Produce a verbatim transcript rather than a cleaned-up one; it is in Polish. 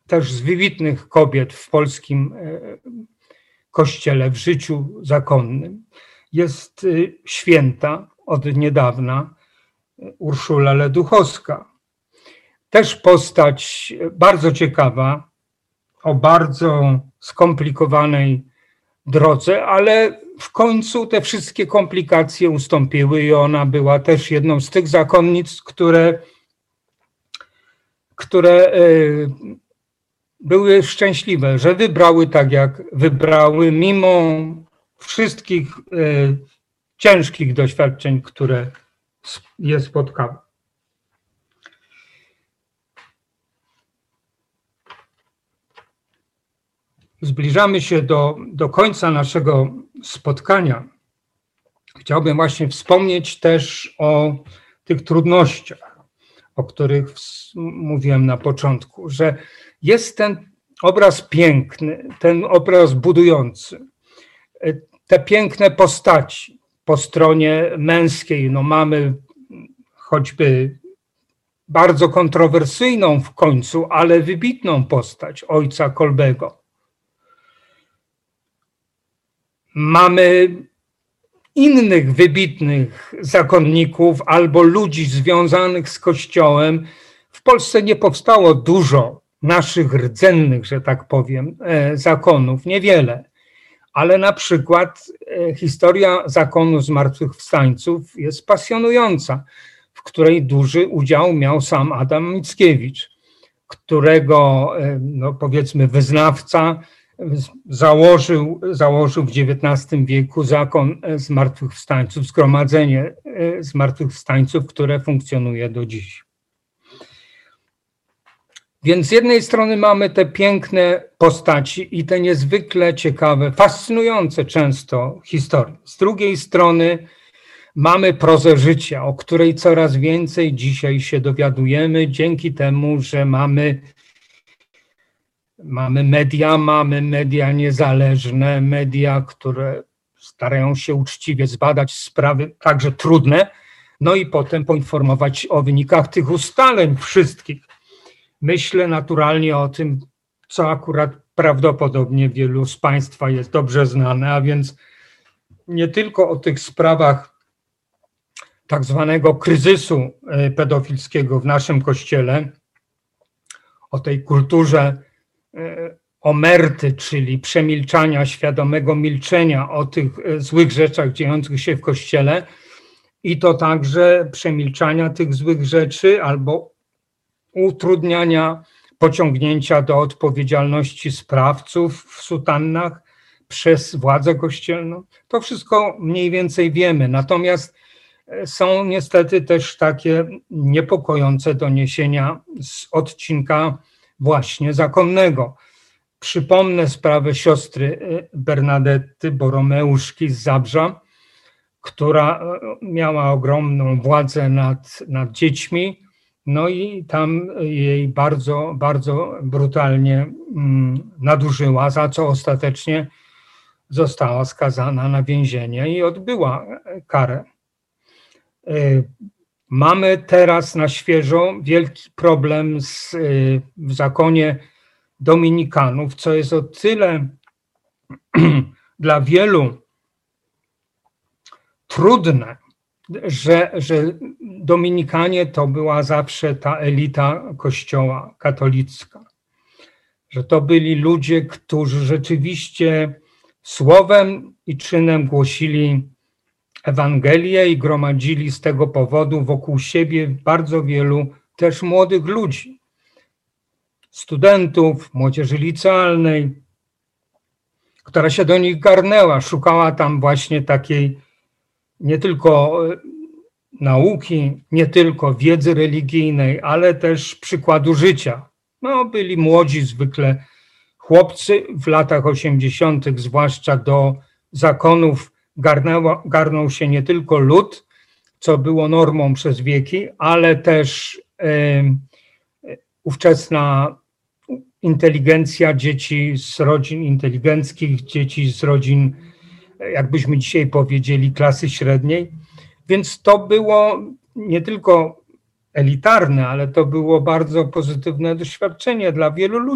też z wybitnych kobiet w polskim kościele, w życiu zakonnym, jest święta od niedawna Urszula Leduchowska. Też postać bardzo ciekawa, o bardzo skomplikowanej drodze, ale w końcu te wszystkie komplikacje ustąpiły i ona była też jedną z tych zakonnic, które, które były szczęśliwe, że wybrały tak, jak wybrały, mimo wszystkich ciężkich doświadczeń, które je spotkały. Zbliżamy się do, do końca naszego spotkania. Chciałbym właśnie wspomnieć też o tych trudnościach, o których mówiłem na początku, że jest ten obraz piękny, ten obraz budujący, te piękne postaci po stronie męskiej. No mamy choćby bardzo kontrowersyjną w końcu, ale wybitną postać ojca Kolbego. Mamy innych wybitnych zakonników albo ludzi związanych z Kościołem. W Polsce nie powstało dużo naszych rdzennych, że tak powiem, zakonów, niewiele. Ale na przykład historia zakonu zmartwychwstańców jest pasjonująca, w której duży udział miał sam Adam Mickiewicz, którego, no powiedzmy, wyznawca założył, założył w dziewiętnastym wieku zakon zmartwychwstańców, zgromadzenie zmartwychwstańców, które funkcjonuje do dziś. Więc z jednej strony mamy te piękne postaci i te niezwykle ciekawe, fascynujące często historie. Z drugiej strony mamy prozę życia, o której coraz więcej dzisiaj się dowiadujemy dzięki temu, że mamy, mamy media, mamy media niezależne, media, które starają się uczciwie zbadać sprawy, także trudne, no i potem poinformować o wynikach tych ustaleń wszystkich. Myślę naturalnie o tym, co akurat prawdopodobnie wielu z Państwa jest dobrze znane, a więc nie tylko o tych sprawach tak zwanego kryzysu pedofilskiego w naszym Kościele, o tej kulturze omerty, czyli przemilczania, świadomego milczenia o tych złych rzeczach dziejących się w Kościele i to także przemilczania tych złych rzeczy albo utrudniania pociągnięcia do odpowiedzialności sprawców w sutannach przez władzę kościelną. To wszystko mniej więcej wiemy, natomiast są niestety też takie niepokojące doniesienia z odcinka właśnie zakonnego. Przypomnę sprawę siostry Bernadetty Boromeuszki z Zabrza, która miała ogromną władzę nad, nad dziećmi, no i tam jej bardzo, bardzo brutalnie nadużyła, za co ostatecznie została skazana na więzienie i odbyła karę. Mamy teraz na świeżo wielki problem z, w zakonie dominikanów, co jest o tyle dla wielu trudne, że, że dominikanie to była zawsze ta elita kościoła katolicka, że to byli ludzie, którzy rzeczywiście słowem i czynem głosili Ewangelię i gromadzili z tego powodu wokół siebie bardzo wielu też młodych ludzi, studentów, młodzieży licealnej, która się do nich garnęła, szukała tam właśnie takiej nie tylko nauki, nie tylko wiedzy religijnej, ale też przykładu życia. No, byli młodzi zwykle chłopcy w latach osiemdziesiątych, zwłaszcza do zakonów garnęło, garnął się nie tylko lud, co było normą przez wieki, ale też e, ówczesna inteligencja, dzieci z rodzin inteligenckich, dzieci z rodzin, jakbyśmy dzisiaj powiedzieli, klasy średniej. Więc to było nie tylko elitarne, ale to było bardzo pozytywne doświadczenie dla wielu ludzi.